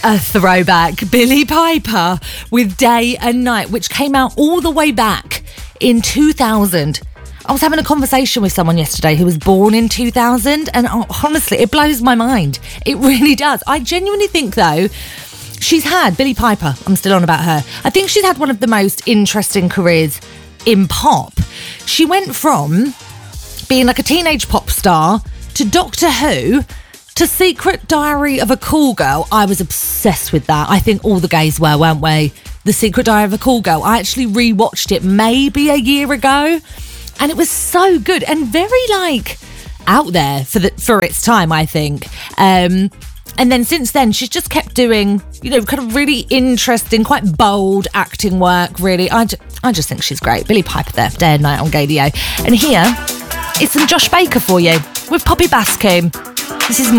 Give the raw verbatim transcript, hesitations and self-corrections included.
A throwback, Billie Piper with Day and Night, which came out all the way back in two thousand. I was having a conversation with someone yesterday who was born in two thousand, and honestly, it blows my mind. It really does. I genuinely think, though, she's had, Billie Piper, I'm still on about her, I think she's had one of the most interesting careers in pop. She went from being like a teenage pop star to Doctor Who to Secret Diary of a Call Girl. I was obsessed with that. I think all the gays were, weren't we? The Secret Diary of a Call Girl. I actually rewatched it maybe a year ago, and it was so good and very like out there for the for its time, I think. Um, and then since then, she's just kept doing, you know, kind of really interesting, quite bold acting work. Really, I, ju- I just think she's great. Billie Piper there, Day and Night on Gaydio. And here is some Josh Baker for you with Poppy Bascombe. This is